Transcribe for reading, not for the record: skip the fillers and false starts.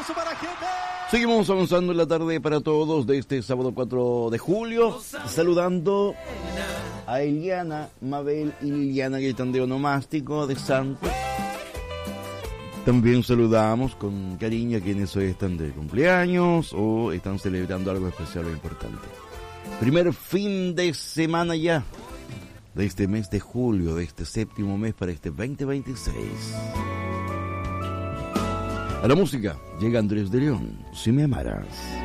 aplauso para gente. Seguimos avanzando en la tarde para todos de este sábado 4 de julio. Saludando a Eliana, Mabel y Liliana, que están de onomástico de santo. También saludamos con cariño a quienes hoy están de cumpleaños o están celebrando algo especial o importante. Primer fin de semana ya de este mes de julio, de este séptimo mes para este 2026. A la música llega Andrés de León, Si me amaras.